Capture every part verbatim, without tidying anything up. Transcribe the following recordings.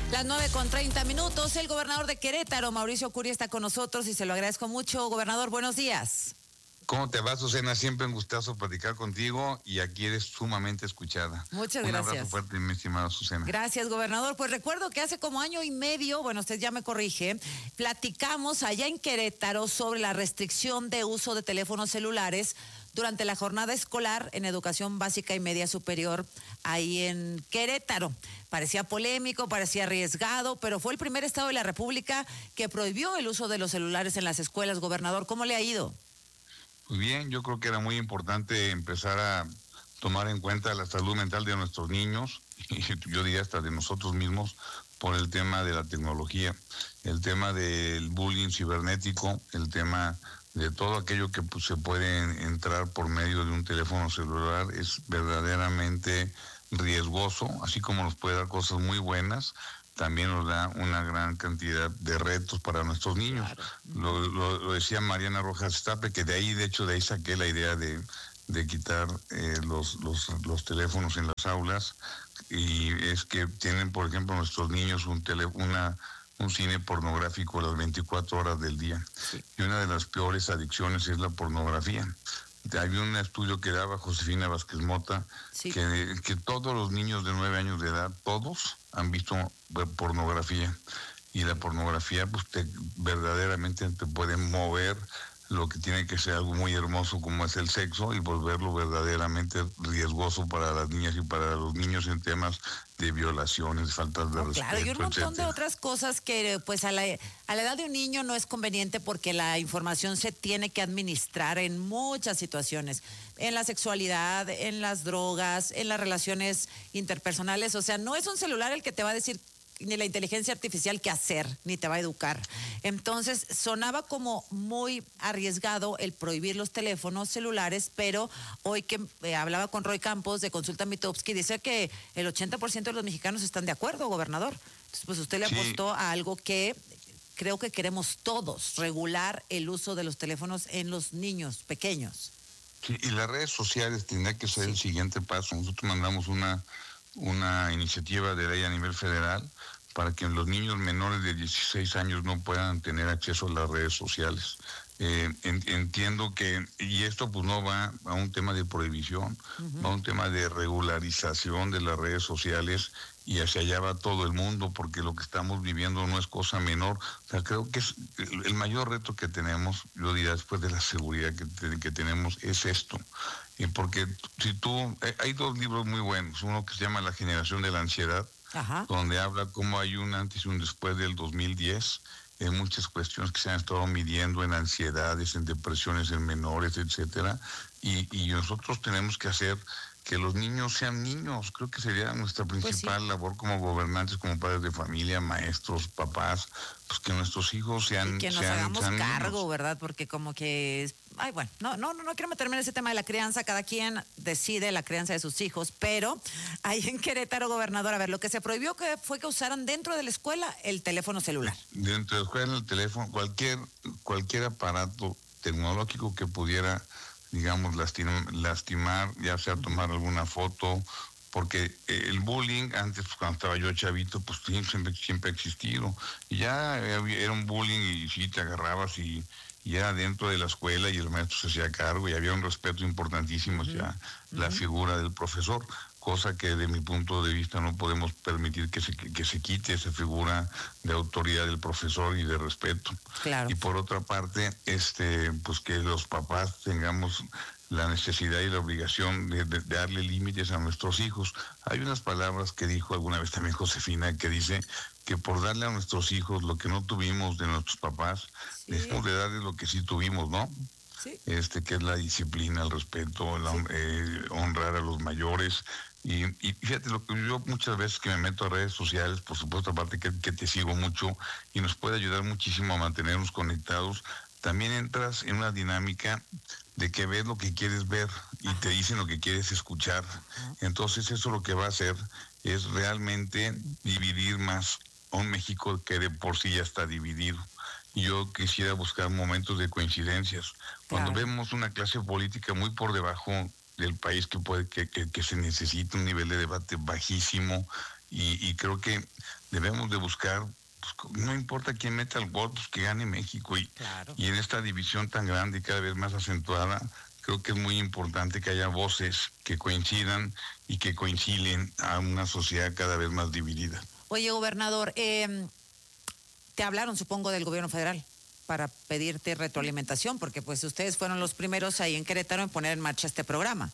Las nueve con treinta minutos, el gobernador de Querétaro, Mauricio Curi, está con nosotros y se lo agradezco mucho. Gobernador, buenos días. ¿Cómo te va, Susana? Siempre un gustazo platicar contigo y aquí eres sumamente escuchada. Muchas un gracias. Un abrazo fuerte, mi estimada Susana. Gracias, gobernador. Pues recuerdo que hace como año y medio, bueno, usted ya me corrige, platicamos allá en Querétaro sobre la restricción de uso de teléfonos celulares durante la jornada escolar en educación básica y media superior ahí en Querétaro. Parecía polémico, parecía arriesgado, pero fue el primer estado de la República que prohibió el uso de los celulares en las escuelas. Gobernador, ¿cómo le ha ido? Pues bien, yo creo que era muy importante empezar a tomar en cuenta la salud mental de nuestros niños, y yo diría hasta de nosotros mismos, por el tema de la tecnología, el tema del bullying cibernético, el tema de todo aquello que pues, se puede entrar por medio de un teléfono celular es verdaderamente riesgoso, así como nos puede dar cosas muy buenas, también nos da una gran cantidad de retos para nuestros niños. Claro. Lo, lo, lo decía Mariana Rojas Estape, que de ahí, de hecho, de ahí saqué la idea de, de quitar eh, los, los, los teléfonos en las aulas, y es que tienen, por ejemplo, nuestros niños un tele, una un cine pornográfico las veinticuatro horas del día. Sí. Y una de las peores adicciones es la pornografía. Había un estudio que daba Josefina Vázquez Mota, sí. que, que todos los niños de nueve años de edad, todos han visto pornografía. Y la pornografía pues te, verdaderamente te puede mover lo que tiene que ser algo muy hermoso como es el sexo y volverlo verdaderamente riesgoso para las niñas y para los niños en temas de violaciones, faltas de no, respeto, claro, y un montón etcétera. de otras cosas que pues a la, a la edad de un niño no es conveniente porque la información se tiene que administrar en muchas situaciones, en la sexualidad, en las drogas, en las relaciones interpersonales, o sea, no es un celular el que te va a decir ni la inteligencia artificial qué hacer, ni te va a educar. Entonces, sonaba como muy arriesgado el prohibir los teléfonos celulares, pero hoy que eh, hablaba con Roy Campos de Consulta Mitofsky, dice que el ochenta por ciento de los mexicanos están de acuerdo, gobernador. Entonces, pues usted le sí. apostó a algo que creo que queremos todos, regular el uso de los teléfonos en los niños pequeños. Sí, y las redes sociales tendrá que ser sí. el siguiente paso. Nosotros mandamos una una iniciativa de ley a nivel federal para que los niños menores de dieciséis años no puedan tener acceso a las redes sociales. Eh, en, entiendo que, y esto pues no va a un tema de prohibición, uh-huh. va a un tema de regularización de las redes sociales, y hacia allá va todo el mundo, porque lo que estamos viviendo no es cosa menor. O sea, creo que es el, el mayor reto que tenemos, yo diría, después de la seguridad que, te, que tenemos, es esto. Y porque si tú, hay dos libros muy buenos, uno que se llama La generación de la ansiedad, Ajá. donde habla cómo hay un antes y un después del dos mil diez, en muchas cuestiones que se han estado midiendo en ansiedades, en depresiones en menores, etcétera, y, y nosotros tenemos que hacer que los niños sean niños. Creo que sería nuestra principal pues sí. labor como gobernantes, como padres de familia, maestros, papás, pues que nuestros hijos sean y que nos sean, hagamos sean cargo, niños. ¿verdad? Porque como que, ay, bueno, no, no, no, no quiero meterme en ese tema de la crianza, cada quien decide la crianza de sus hijos, pero ahí en Querétaro, gobernador, a ver, lo que se prohibió que fue que usaran dentro de la escuela el teléfono celular. Dentro de la escuela, el teléfono, cualquier, cualquier aparato tecnológico que pudiera, digamos, lastimar, lastimar, ya sea tomar alguna foto, porque el bullying, antes cuando estaba yo chavito, pues siempre, siempre ha existido, y ya era un bullying y sí te agarrabas y, y era dentro de la escuela y el maestro se hacía cargo y había un respeto importantísimo hacia uh-huh. la figura del profesor, cosa que de mi punto de vista no podemos permitir que se, que se quite esa figura de autoridad del profesor y de respeto. Claro. Y por otra parte, este, pues que los papás tengamos la necesidad y la obligación de, de, de darle límites a nuestros hijos. Hay unas palabras que dijo alguna vez también Josefina, que dice que por darle a nuestros hijos lo que no tuvimos de nuestros papás, sí. debemos de darles lo que sí tuvimos, ¿no? Sí. Este, que es la disciplina, el respeto, la, sí. eh, honrar a los mayores. Y, y fíjate, lo que yo muchas veces que me meto a redes sociales, por supuesto, aparte que, que te sigo mucho y nos puede ayudar muchísimo a mantenernos conectados, también entras en una dinámica de que ves lo que quieres ver y Ajá. te dicen lo que quieres escuchar. Ajá. Entonces eso lo que va a hacer es realmente dividir más a un México que de por sí ya está dividido. Yo quisiera buscar momentos de coincidencias. Cuando claro. vemos una clase política muy por debajo del país que puede que, que, que se necesita un nivel de debate bajísimo y, y creo que debemos de buscar, pues, no importa quién meta el gol, pues que gane México, y, claro. y en esta división tan grande y cada vez más acentuada, creo que es muy importante que haya voces que coincidan y que coinciden a una sociedad cada vez más dividida. Oye, gobernador, eh, te hablaron, supongo, del gobierno federal para pedirte retroalimentación, porque pues ustedes fueron los primeros ahí en Querétaro en poner en marcha este programa.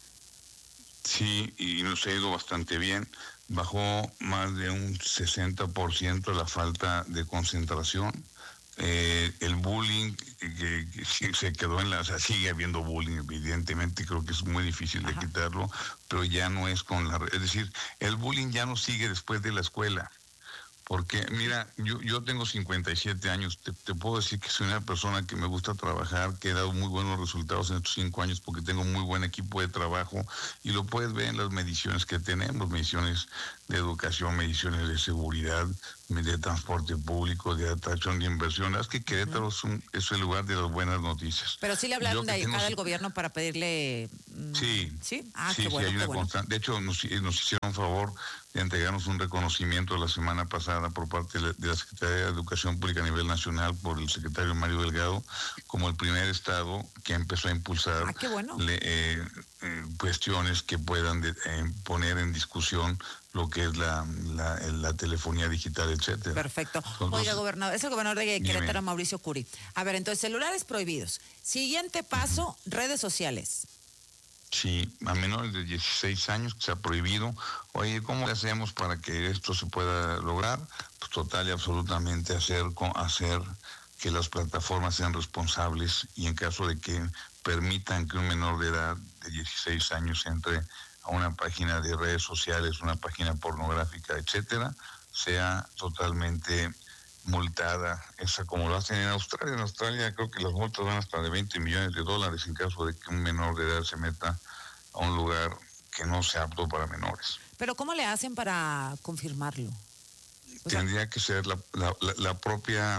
Sí, y nos ha ido bastante bien. Bajó más de un sesenta por ciento la falta de concentración. Eh, el bullying que, que sí se quedó en la, o sea, sigue habiendo bullying, evidentemente, creo que es muy difícil de Ajá. quitarlo, pero ya no es con la, es decir, el bullying ya no sigue después de la escuela. Porque, mira, yo, yo tengo cincuenta y siete años, te, te puedo decir que soy una persona que me gusta trabajar, que he dado muy buenos resultados en estos cinco años porque tengo muy buen equipo de trabajo, y lo puedes ver en las mediciones que tenemos, mediciones de educación, mediciones de seguridad, de transporte público, de atracción de inversión. Es que Querétaro es, un, es el lugar de las buenas noticias. Pero sí le hablaron de ahí acá del gobierno para pedirle... Sí, sí, ah, sí, qué bueno, sí, hay una bueno. constante. De hecho, nos, nos hicieron favor de entregarnos un reconocimiento la semana pasada por parte de la, de la Secretaría de Educación Pública a nivel nacional por el secretario Mario Delgado, como el primer estado que empezó a impulsar ah, qué bueno. le, eh, eh, cuestiones que puedan de, eh, poner en discusión lo que es la, la, la telefonía digital, etcétera. Perfecto. Entonces, oiga, gobernador, es el gobernador de Querétaro, Mauricio Curi. A ver, entonces, celulares prohibidos. Siguiente paso, uh-huh. redes sociales. Sí, a menores de dieciséis años que se ha prohibido. Oye, ¿cómo le hacemos para que esto se pueda lograr? Pues total y absolutamente hacer, hacer que las plataformas sean responsables, y en caso de que permitan que un menor de edad de dieciséis años entre a una página de redes sociales, una página pornográfica, etcétera, sea totalmente multada, esa como lo hacen en Australia. En Australia creo que las multas van hasta de veinte millones de dólares en caso de que un menor de edad se meta a un lugar que no sea apto para menores. ¿Pero cómo le hacen para confirmarlo? O sea, tendría que ser la, la, la, la propia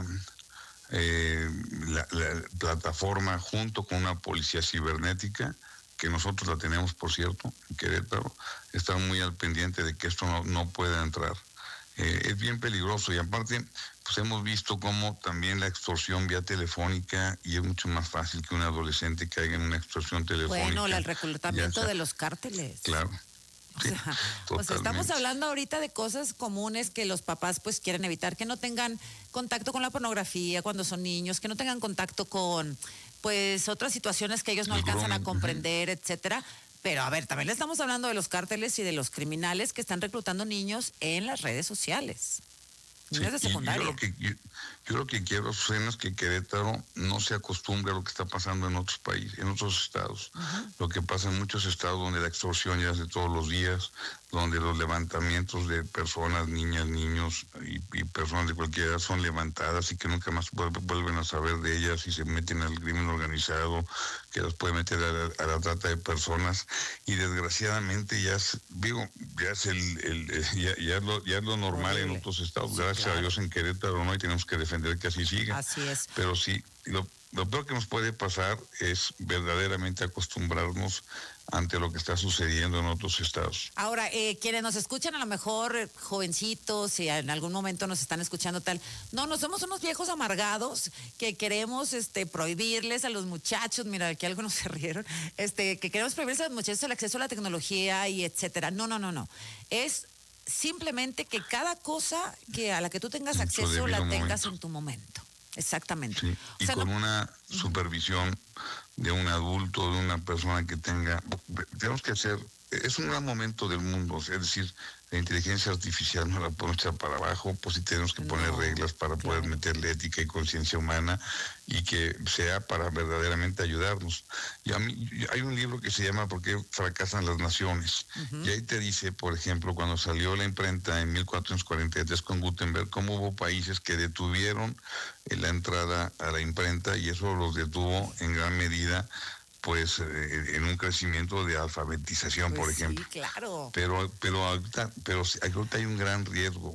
eh, la, la plataforma junto con una policía cibernética, que nosotros la tenemos, por cierto, en Querétaro, está muy al pendiente de que esto no, no pueda entrar. Eh, es bien peligroso, y aparte, pues hemos visto cómo también la extorsión vía telefónica, y es mucho más fácil que un adolescente caiga en una extorsión telefónica. Bueno, el reclutamiento sea, de los cárteles. Claro. O sea, sí, pues estamos hablando ahorita de cosas comunes que los papás pues quieren evitar, que no tengan contacto con la pornografía cuando son niños, que no tengan contacto con pues otras situaciones que ellos no el alcanzan grooming. a comprender, uh-huh. etcétera. Pero a ver, también le estamos hablando de los cárteles y de los criminales que están reclutando niños en las redes sociales. Niños sí, de secundaria. Yo lo que, yo, yo lo que quiero, Susana, es que Querétaro no se acostumbre a lo que está pasando en otros países, en otros estados. Uh-huh. Lo que pasa en muchos estados donde la extorsión ya es de todos los días, donde los levantamientos de personas, niñas, niños y, y personas de cualquier edad son levantadas y que nunca más vuelven a saber de ellas, y se meten al crimen organizado, que las puede meter a la, a la trata de personas, y desgraciadamente ya es, digo, ya es el, el, el ya, ya, es lo, ya es lo normal Horrible. en otros estados. Sí, gracias claro. a Dios en Querétaro no, y tenemos que defender que así siga. Así es. Pero sí, lo, lo peor que nos puede pasar es verdaderamente acostumbrarnos ante lo que está sucediendo en otros estados. Ahora, eh, quienes nos escuchan, a lo mejor eh, jovencitos, si en algún momento nos están escuchando tal, no, no somos unos viejos amargados que queremos este, prohibirles a los muchachos, mira, aquí algunos se rieron, este, que queremos prohibirles a los muchachos el acceso a la tecnología y etcétera. No, no, no, no. Es simplemente que cada cosa que a la que tú tengas acceso la tengas momento. en tu momento. Exactamente. Sí, y o sea, con no... una supervisión de un adulto, de una persona que tenga... Tenemos que hacer... Es un gran momento del mundo, es decir, la inteligencia artificial no la podemos echar para abajo, pues sí tenemos que poner no, reglas para claro. poder meterle ética y conciencia humana, y que sea para verdaderamente ayudarnos. Y a mí, hay un libro que se llama ¿Por qué fracasan las naciones? Uh-huh. Y ahí te dice, por ejemplo, cuando salió la imprenta en mil cuatrocientos cuarenta y tres con Gutenberg, cómo hubo países que detuvieron la entrada a la imprenta, y eso los detuvo en gran medida pues eh, en un crecimiento de alfabetización, pues por ejemplo. Sí, claro. Pero, pero ahorita, pero ahorita hay un gran riesgo.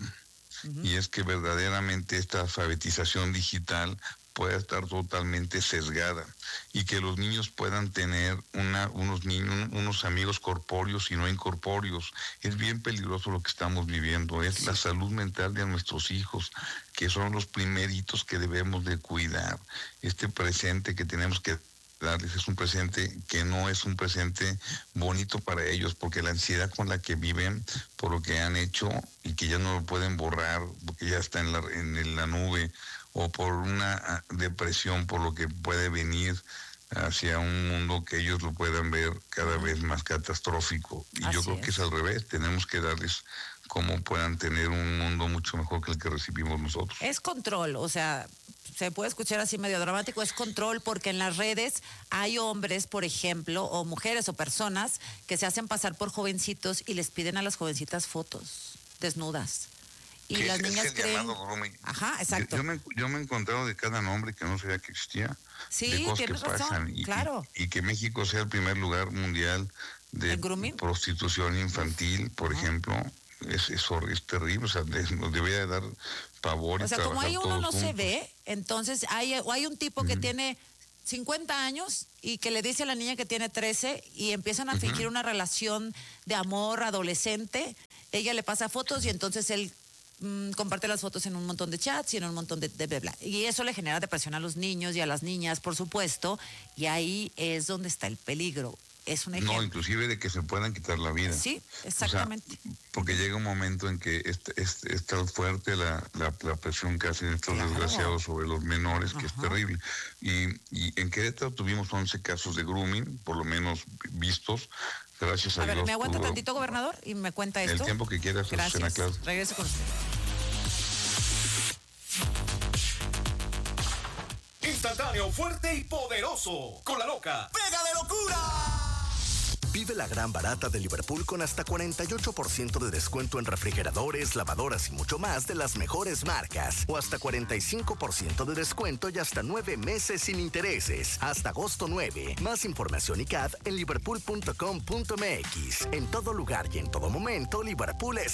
uh-huh. y es que verdaderamente esta alfabetización digital pueda estar totalmente sesgada y que los niños puedan tener una, unos niños, unos amigos corpóreos y no incorpóreos. Es bien peligroso lo que estamos viviendo, es la salud mental de nuestros hijos, que son los primeritos que debemos de cuidar. Este presente que tenemos que darles es un presente que no es un presente bonito para ellos, porque la ansiedad con la que viven por lo que han hecho y que ya no lo pueden borrar, porque ya está en la, en la nube, o por una depresión por lo que puede venir hacia un mundo que ellos lo puedan ver cada vez más catastrófico. Y Así yo creo es. que es al revés, tenemos que darles cómo puedan tener un mundo mucho mejor que el que recibimos nosotros. Es control, o sea, se puede escuchar así medio dramático, es control, porque en las redes hay hombres, por ejemplo, o mujeres o personas que se hacen pasar por jovencitos y les piden a las jovencitas fotos desnudas. Y las niñas es el creen... llamado grooming. Ajá, exacto. Yo, yo, me, yo me he encontrado de cada nombre que no sabía que existía. Sí, de cosas tienes que razón, pasan, y, claro. Y, y que México sea el primer lugar mundial de prostitución infantil, por Ajá. ejemplo, es, es, es terrible, o sea, nos debería dar pavor. O sea, y como ahí uno no juntos. se ve, entonces hay, o hay un tipo que uh-huh. tiene cincuenta años y que le dice a la niña que tiene trece y empiezan a uh-huh. fingir una relación de amor adolescente, ella le pasa fotos y entonces él comparte las fotos en un montón de chats y en un montón de, de, de bla. Y eso le genera depresión a los niños y a las niñas, por supuesto, y ahí es donde está el peligro. Es un ejemplo. No, inclusive de que se puedan quitar la vida. Sí, exactamente. O sea, porque llega un momento en que es, es, es tan fuerte la, la, la presión que hacen estos claro. desgraciados sobre los menores, que Ajá. es terrible. Y, y en Querétaro tuvimos once casos de grooming, por lo menos vistos. Gracias a, a ver, Dios. ¿Me aguanta tuvo... tantito, gobernador? Y me cuenta esto. El tiempo que quieras, Gracias. Claro. Regreso con usted. Instantáneo, fuerte y poderoso. Con la loca. ¡Pega de locura! Vive la gran barata de Liverpool con hasta cuarenta y ocho por ciento de descuento en refrigeradores, lavadoras y mucho más de las mejores marcas. O hasta cuarenta y cinco por ciento de descuento y hasta nueve meses sin intereses. Hasta agosto nueve. Más información y C A D en liverpool punto com punto m x. En todo lugar y en todo momento, Liverpool es